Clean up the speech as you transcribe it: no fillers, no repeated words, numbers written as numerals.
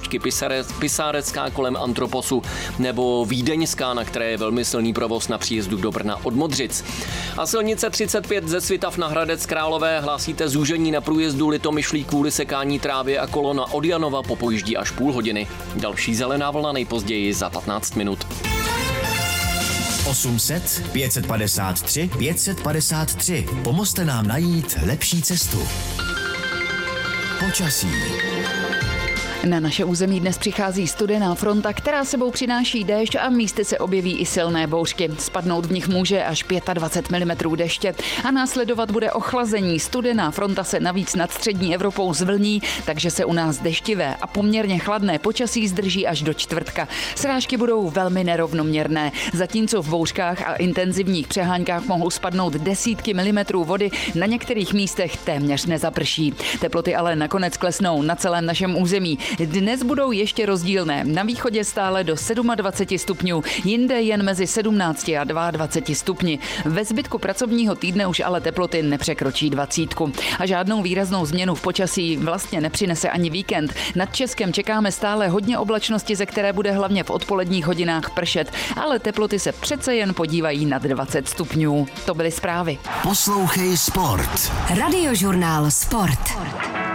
bouřky, Pisárecká kolem Antroposu nebo Vídeňská, na které je velmi silný provoz na příjezdu do Brna od Modřic. A silnice 35 ze Svitav na Hradec Králové hlásíte zúžení na průjezdu Litomyšlí kvůli sekání trávy a kolona od Janova popojíždí až půl hodiny. Další zelená vlna nejpozději za 15 minut. 800 553 553. Pomozte nám najít lepší cestu. Počasí. Na naše území dnes přichází studená fronta, která sebou přináší déšť a místy se objeví i silné bouřky. Spadnout v nich může až 25 mm deště a následovat bude ochlazení. Studená fronta se navíc nad střední Evropou zvlní, takže se u nás deštivé a poměrně chladné počasí zdrží až do čtvrtka. Srážky budou velmi nerovnoměrné, zatímco v bouřkách a intenzivních přeháňkách mohou spadnout desítky milimetrů vody, na některých místech téměř nezaprší. Teploty ale nakonec klesnou na celém našem území. Dnes budou ještě rozdílné. Na východě stále do 27 stupňů, jinde jen mezi 17 a 22 stupni. Ve zbytku pracovního týdne už ale teploty nepřekročí 20. A žádnou výraznou změnu v počasí vlastně nepřinese ani víkend. Nad Českem čekáme stále hodně oblačnosti, ze které bude hlavně v odpoledních hodinách pršet, ale teploty se přece jen podívají nad 20 stupňů. To byly zprávy. Poslouchej Sport. Radiožurnál Sport.